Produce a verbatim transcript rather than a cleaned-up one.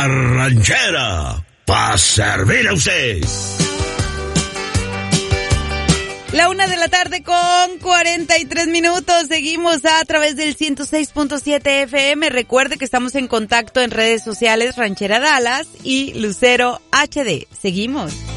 La Ranchera, para servirle a usted. La una de la tarde con cuarenta y tres minutos. Seguimos a través del ciento seis punto siete F M. Recuerde que estamos en contacto en redes sociales Ranchera Dallas y Lucero H D. Seguimos.